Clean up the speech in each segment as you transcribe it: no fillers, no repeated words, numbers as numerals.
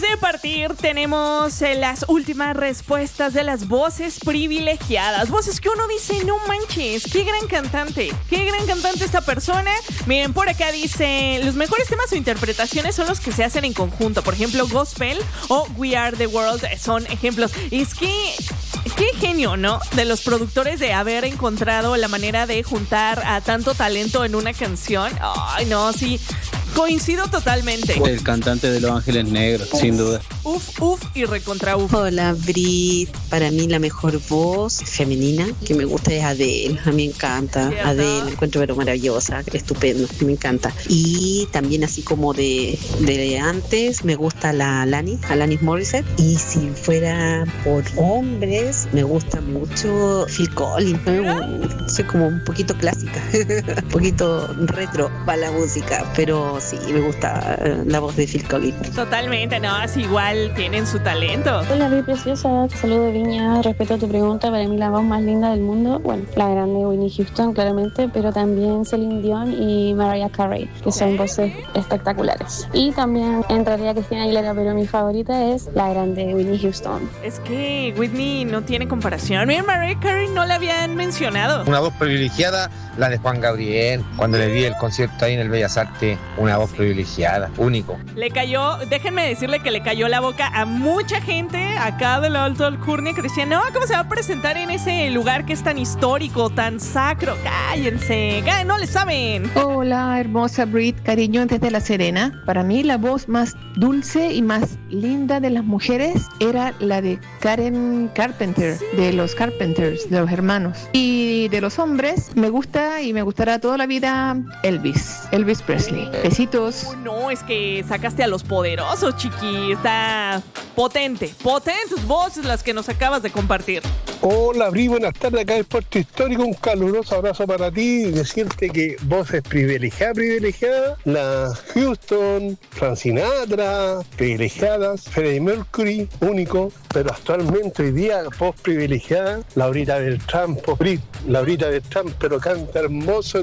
de partir tenemos las últimas respuestas de las voces privilegiadas. Voces que uno dice, no manches, qué gran cantante esta persona. Miren, por acá dice, los mejores temas o interpretaciones son los que se hacen en conjunto. Por ejemplo, Gospel o We Are The World son ejemplos. Y es que qué genio, ¿no? De los productores de haber encontrado la manera de juntar a tanto talento en una canción. Ay, no, sí. Coincido totalmente. El cantante de Los Ángeles Negros, sin duda. Uf y recontra uf. Hola, Brit. Para mí la mejor voz femenina que me gusta es Adele. A mí me encanta. ¿Cierto? Adele, la encuentro pero maravillosa, estupendo, me encanta. Y también así como de antes, me gusta Alanis Morissette. Y si fuera por hombres, me gusta mucho Phil Collins. Soy como un poquito clásica, un poquito retro para la música, pero sí, me gusta la voz de Phil Collins. Totalmente, no, es igual, tienen su talento. Hola, Bri preciosa, te saludo de Viña. Respecto a tu pregunta, para mí la voz más linda del mundo, bueno, la grande Whitney Houston, claramente, pero también Celine Dion y Mariah Carey, que son voces espectaculares. Y también entraría Cristina Aguilera, pero mi favorita es la grande Whitney Houston. Es que Whitney no tiene comparación. Miren, Mariah Carey no la habían mencionado. Una voz privilegiada, la de Juan Gabriel, cuando le di el concierto ahí en el Bellas Artes, una voz privilegiada, único. Le cayó, déjenme decirle que le cayó la boca a mucha gente acá de lo alto del Alcurnia que decía, no, ¿cómo se va a presentar en ese lugar que es tan histórico, tan sacro? Cállense, no le saben. Hola, hermosa Brit, cariño desde La Serena. Para mí la voz más dulce y más linda de las mujeres era la de Karen Carpenter, sí, de los Carpenters, de los hermanos. Y de los hombres, me gusta y me gustará toda la vida Elvis Presley. Besitos. No, es que sacaste a los poderosos, chiqui. Está potentes voces las que nos acabas de compartir. Hola, Bri, buenas tardes, acá del Puerto Histórico, un caluroso abrazo para ti y decirte que voces privilegiada, la Houston, Frank Sinatra, privilegiadas, Freddie Mercury, único, pero actualmente hoy día voz privilegiada, Laurita Beltrán, Laurita Beltrán, pero canta hermoso,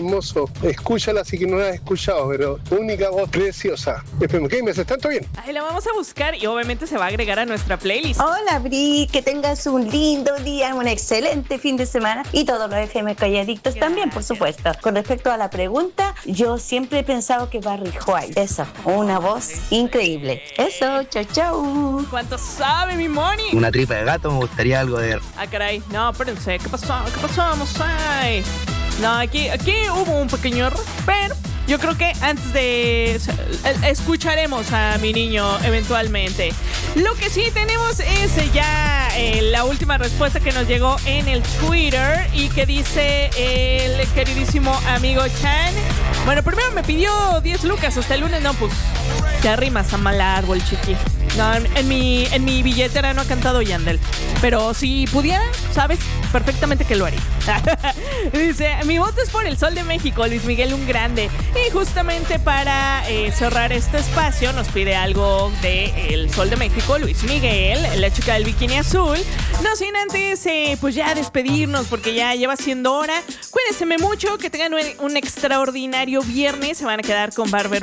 escúchala si que no la has escuchado, pero única voz preciosa. ¿Qué me haces tanto bien? Ahí la vamos a buscar y obviamente se va a agregar a nuestra playlist. Hola, Bri, que tengas un lindo día, un excelente fin de semana y todos los FM Calladictos también, por supuesto. Con respecto a la pregunta, yo siempre he pensado que Barry White, eso, una voz increíble. Eso, chau. ¿Cuánto sabe mi Moni? Una tripa de gato, me gustaría algo de... Ah, caray, no, espérense, ¿qué pasó? Vamos ahí. No, aquí hubo un pequeño error, pero yo creo que antes de... escucharemos a mi niño eventualmente. Lo que sí tenemos es ya la última respuesta que nos llegó en el Twitter y que dice el queridísimo amigo Chan. Bueno, primero me pidió 10 lucas hasta el lunes. No, pues te arrimas a mal árbol, chiqui. No, en mi billetera no ha cantado Yandel. Pero si pudiera, sabes perfectamente que lo haría. Dice, mi voto es por el Sol de México, Luis Miguel, un grande. Y justamente para cerrar este espacio nos pide algo de el Sol de México, Luis Miguel, la chica del bikini azul. No sin antes, pues ya despedirnos porque ya lleva siendo hora. Cuídense mucho, que tengan un extraordinario viernes. Se van a quedar con Barber